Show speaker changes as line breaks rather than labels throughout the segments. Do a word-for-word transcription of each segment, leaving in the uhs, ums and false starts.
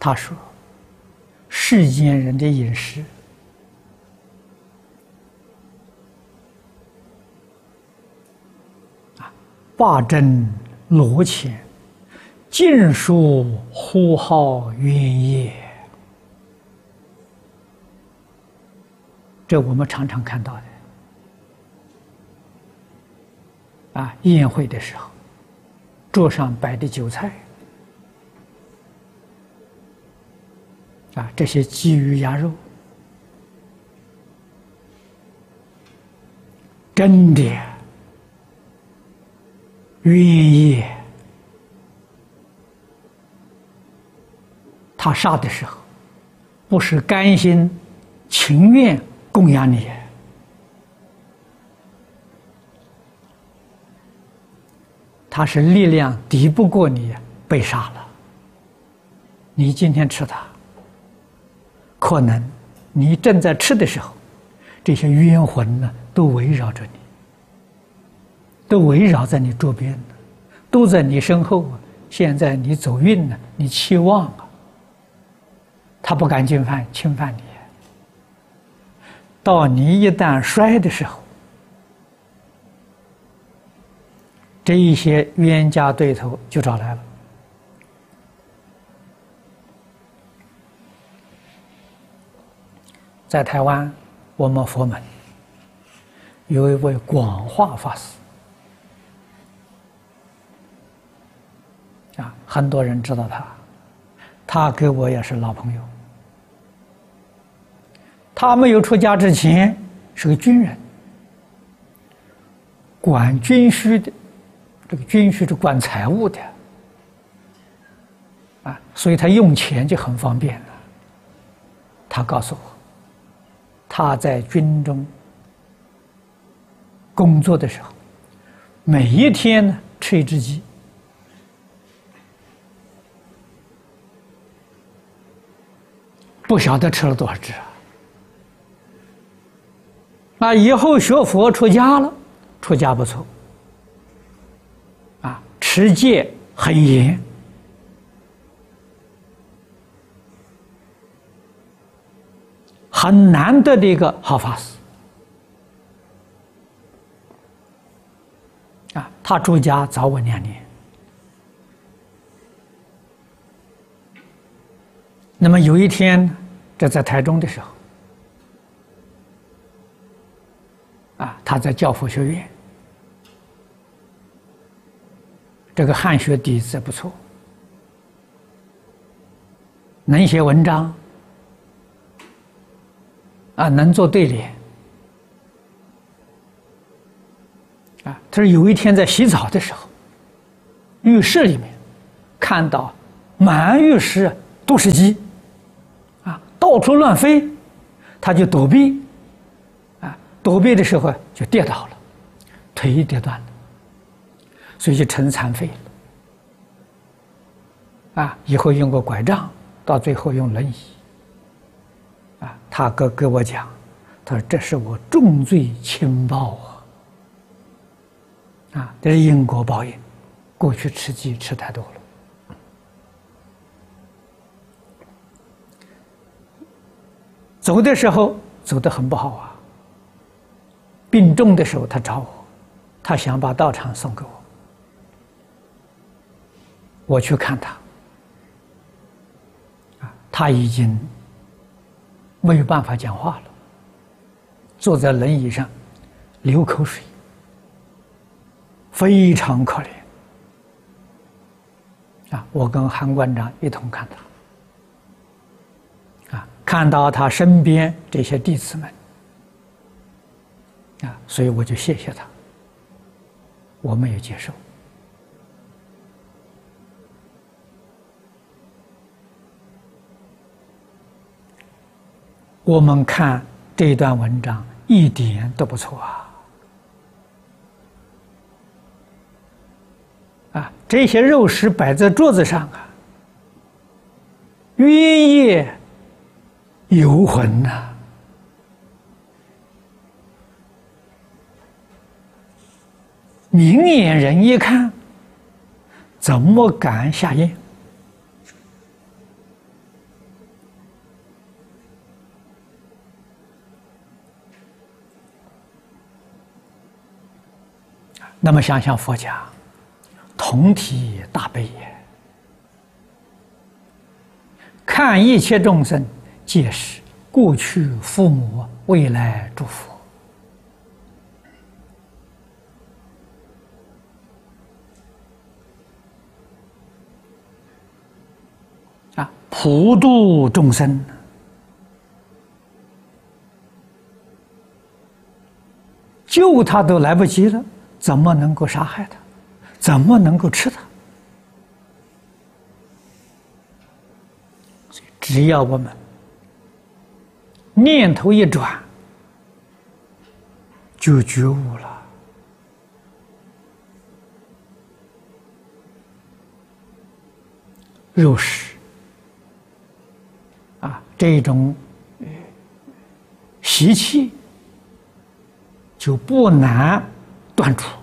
他说：“世间人的饮食，啊，八珍罗钱，尽数呼号冤业。”这我们常常看到的。啊，宴会的时候，桌上摆的酒菜。 啊，这些鸡鱼鸭肉，真的愿意，他杀的时候，不是甘心情愿供养你，他是力量敌不过你，被杀了。你今天吃它。 可能你正在吃的时候，这些冤魂呢都围绕着你，都围绕在你周边呢，都在你身后啊。现在你走运了，你期望啊，他不敢侵犯侵犯你。到你一旦衰的时候，这一些冤家对头就找来了。 在台湾，我们佛门有一位广化法师，啊，很多人知道他，他跟我也是老朋友。他没有出家之前是个军人，管军需的，这个军需是管财务的，啊，所以他用钱就很方便了。他告诉我。 他在军中工作的时候，每一天呢吃一只鸡，不晓得吃了多少只啊！啊，以后学佛出家了，出家不错，啊，持戒很严。 很难得的一个好法师啊！他出家早我两年。那么有一天，这在台中的时候，啊，他在教佛学院，这个汉学底子不错，能写文章。 啊，能做对联。啊，他说有一天在洗澡的时候，浴室里面看到满浴室都是鸡，啊，到处乱飞，他就躲避，啊，躲避的时候就跌倒了，腿跌断了，所以就成残废了。啊，以后用过拐杖，到最后用轮椅。 啊，他哥跟我讲，他说：“这是我重罪轻报啊！啊，这是因果报应。过去吃鸡吃太多了，走的时候走得很不好啊。病重的时候，他找我，他想把道场送给我，我去看他。啊，他已经。 没有办法讲话了，坐在轮椅上，流口水，非常可怜。啊，我跟韩馆长一同看他，啊，看到他身边这些弟子们，啊，所以我就谢谢他，我没有接受。 我们看这段文章一点都不错啊！啊，这些肉食摆在桌子上啊，冤业游魂呐、啊！明眼人一看，怎么敢下咽？ 那么想想佛家，同体大悲也，看一切众生皆是过去父母，未来诸佛。啊，普度众生，救他都来不及了，怎么能够杀害他？怎么能够吃他？只要我们念头一转，就觉悟了。肉食啊，这种习气就不难断除。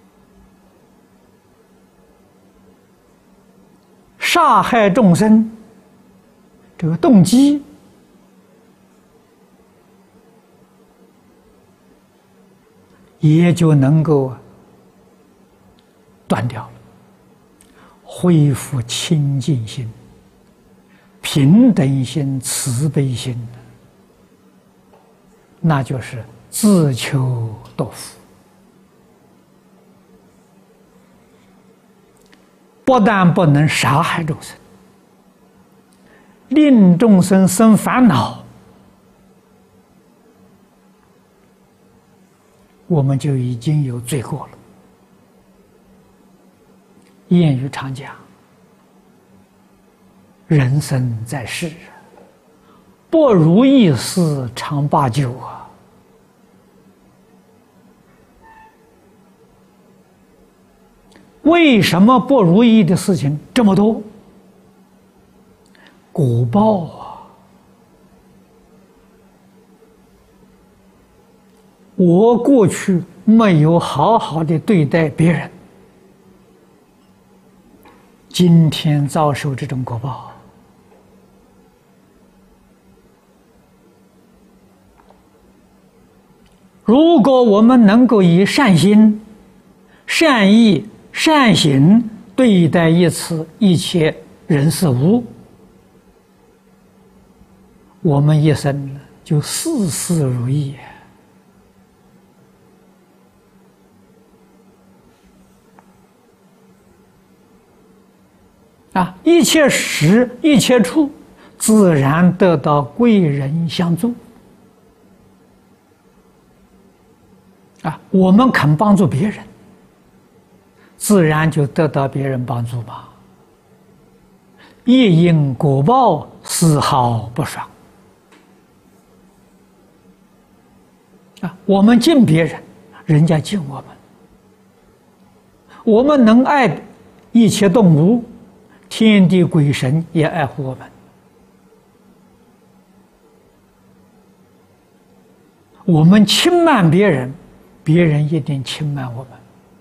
杀害众生这个动机也就能够断掉了，恢复清净心、平等心、慈悲心，那就是自求多福。不但不能杀害众生，令众生生烦恼，我们就已经有罪过了。谚语常讲：人生在世，不如意事常八九啊。为什么不如意的事情这么多？果报啊！我过去没有好好的对待别人，今天遭受这种果报。如果我们能够以善心、善意、善行对待一次一切人事物，我们一生就事事如意。啊，一切时一切处，自然得到贵人相助。啊，我们肯帮助别人，自然就得到别人帮助吧。业因果报，丝毫不爽。啊，我们敬别人，人家敬我们。我们能爱一切动物，天地鬼神也爱护我们。我们轻慢别人，别人一定轻慢我们。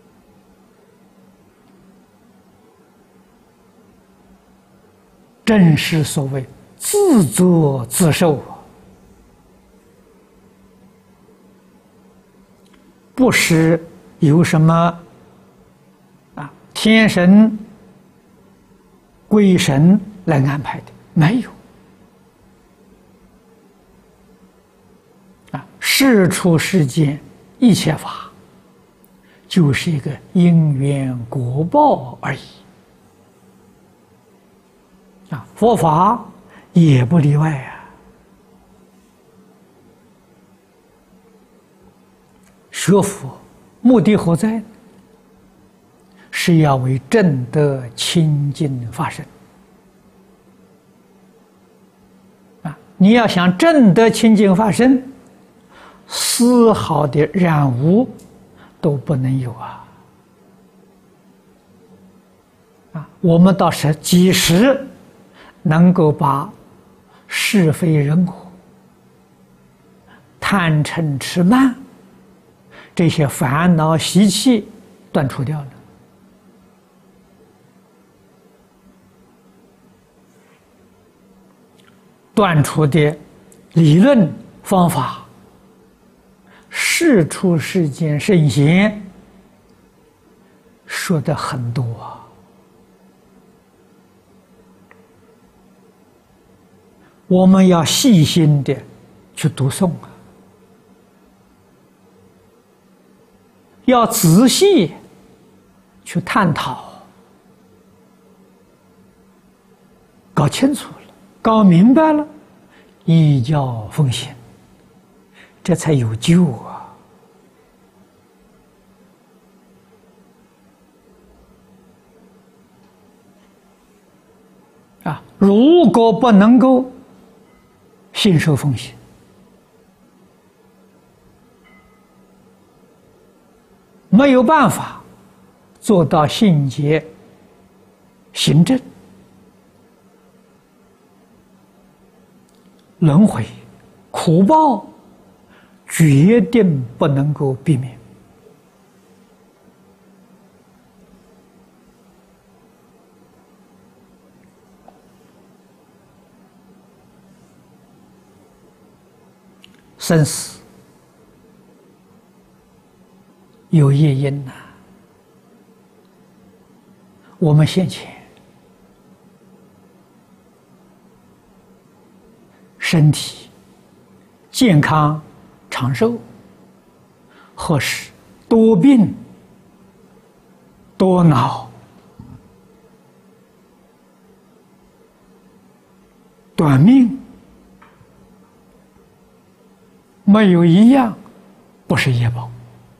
正是所谓自作自受，不是有什么啊天神鬼神来安排的，没有。啊，事出世间一切法，就是一个因缘果报而已。啊，佛法也不例外啊。学佛目的何在？是要为正德清净发生。啊，你要想正德清净发生，丝毫的染污都不能有啊！啊，我们倒是几时能够把是非人我、贪嗔痴慢这些烦恼习气断除掉了？断除的理论方法，世出世间圣贤说的很多啊。我们要细心的去读诵啊，要仔细去探讨，搞清楚了，搞明白了，依教奉行，这才有救啊！啊，如果不能够信受奉行，没有办法做到信解行正，轮回苦报决定不能够避免。生死有业因呐、啊，我们先前身体健康长寿，或是多病多恼短命，没有一样不是业报。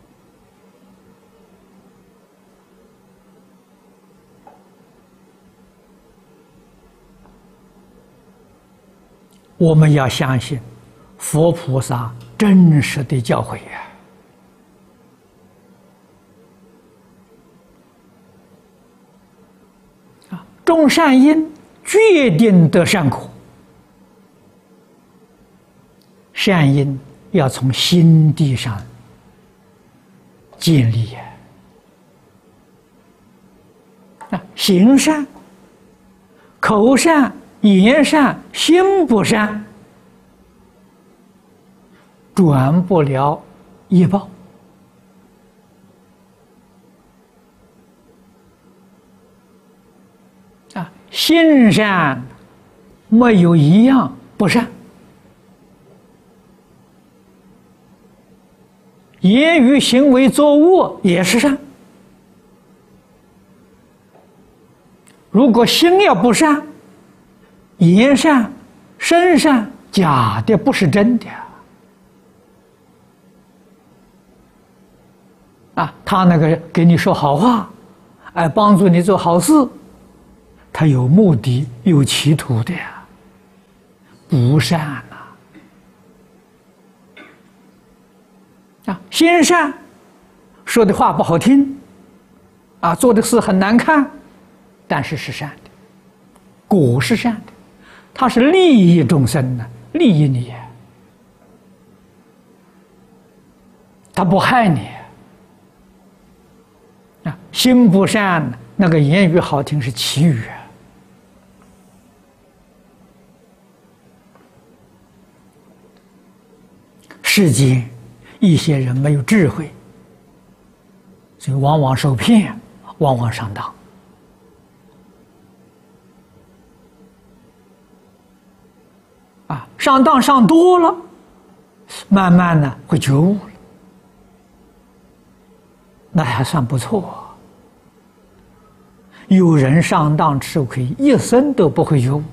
我们要相信佛菩萨真实的教诲呀！啊，种善因决定得善果，善因要从心地上建立呀！啊，行善、口善、言善、心不善，转不了业报。啊，心善没有一样不善，言语行为作恶也是善。如果心要不善，言善、身善，假的不是真的啊！他那个给你说好话，哎，帮助你做好事，他有目的、有企图的呀，不善呐！啊，心善，说的话不好听，啊，做的事很难看，但是是善的，果是善的。他是利益众生呢，利益你，他不害你啊。心不善，那个言语好听是绮语啊。世间一些人没有智慧，所以往往受骗，往往上当。啊，上当上多了，慢慢的会觉悟了，那还算不错。有人上当吃亏，一生都不会觉悟。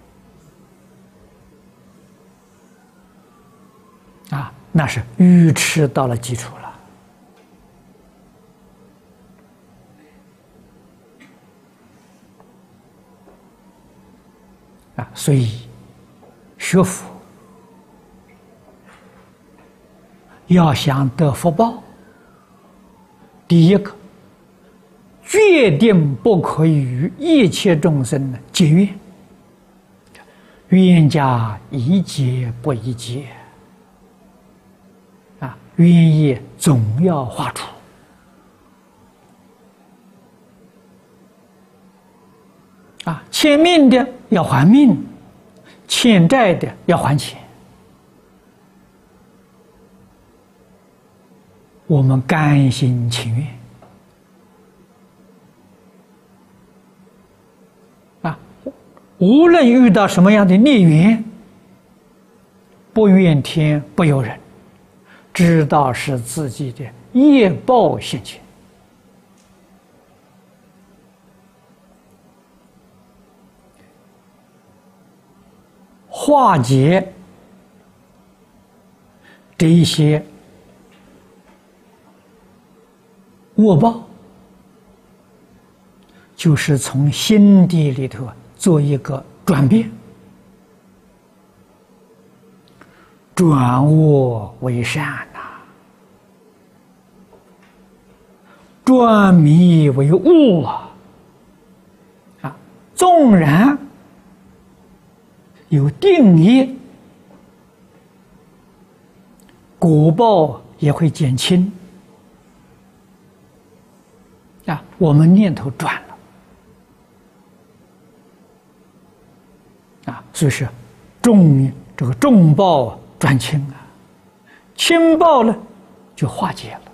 啊，那是愚痴到了基础了。啊，所以学佛要想得福报，第一个决定不可以与一切众生呢结怨，冤家宜结不宜结啊，冤业总要化除啊，欠命的要还命，欠债的要还钱。我们甘心情愿无论遇到什么样的孽缘，不怨天不尤人，知道是自己的业报现前。化解这一些恶报，就是从心地里头做一个转变，转恶为善呐、啊，转迷为悟啊！啊，纵然有定业，果报也会减轻啊。我们念头转了啊，所以是重这个重报转轻啊，轻报呢就化解了。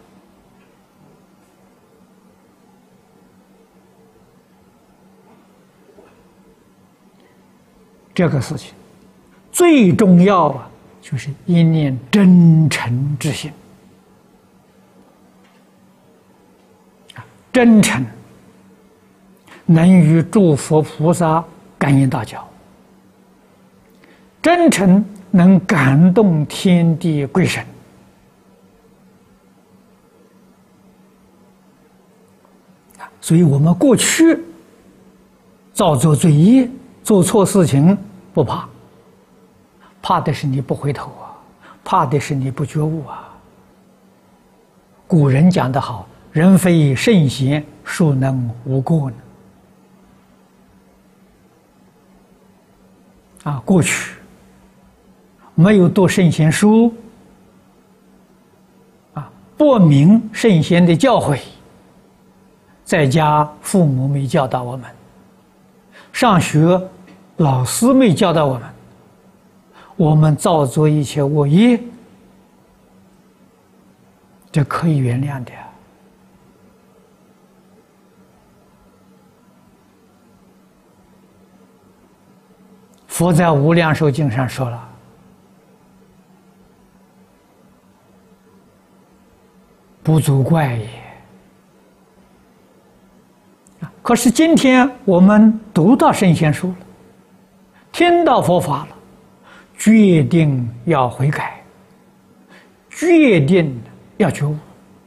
这个事情最重要啊，就是一念真诚之心啊，真诚能与诸佛菩萨感应道交，真诚能感动天地鬼神啊，所以我们过去造作罪业，做错事情不怕，怕的是你不回头啊，怕的是你不觉悟啊。古人讲得好，人非圣贤，孰能无过呢？啊，过去没有读圣贤书，啊，不明圣贤的教诲，在家父母没教导我们，上学老师没教导我们，我们造作一切恶业，这可以原谅的。佛在《无量寿经》上说了，不足怪也。可是今天我们读到圣贤书了，听到佛法了，决定要悔改，决定要觉悟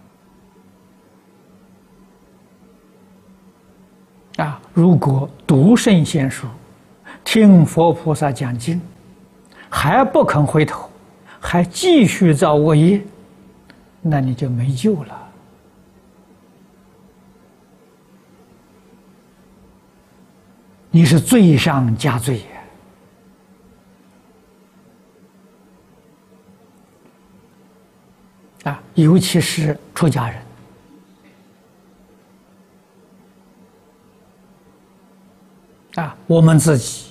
啊！如果读圣贤书，听佛菩萨讲经，还不肯回头，还继续造恶业，那你就没救了。你是罪上加罪啊！尤其是出家人啊，我们自己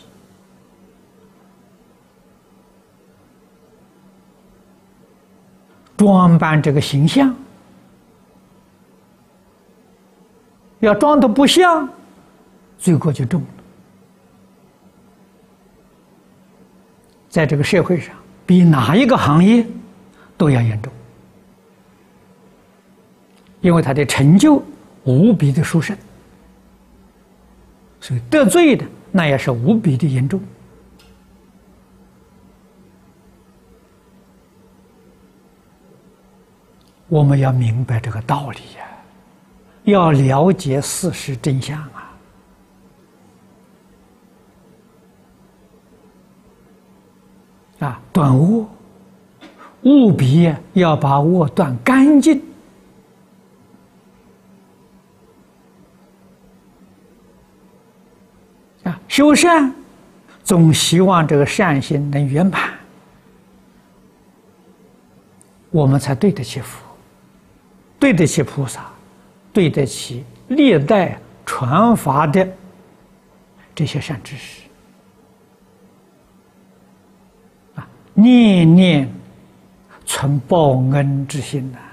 装扮这个形象，要装得不像，罪过就重了。在这个社会上，比哪一个行业都要严重，因为他的成就无比的殊胜，所以得罪的那也是无比的严重。我们要明白这个道理呀、啊，要了解事实真相啊。啊，断恶，务必要把恶断干净。啊，修善，总希望这个善心能圆满，我们才对得起佛，对得起菩萨，对得起历代传法的这些善知识。念念存报恩之心呐、啊，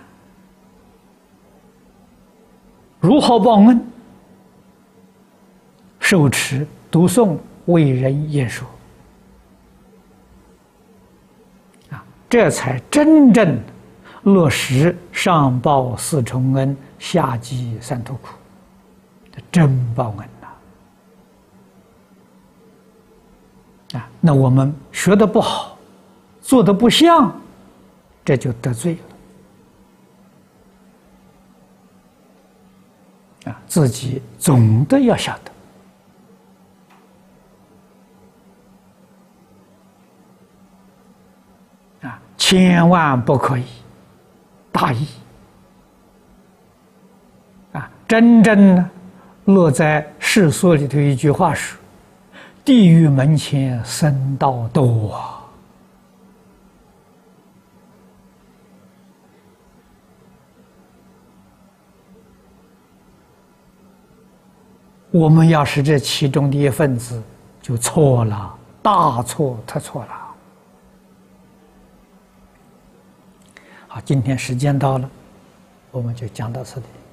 如何报恩？受持、读诵《 为人言说，啊，这才真正落实上报四重恩，下济三途苦的真报恩呐！啊，那我们学的不好，做的不像，这就得罪了。啊，自己总的要晓得，啊，千万不可以大意，啊，真正呢落在世俗里头一句话说：“地狱门前僧道多啊。”我们要是这其中的一份子，就错了，大错特错了。好，今天时间到了，我们就讲到这里。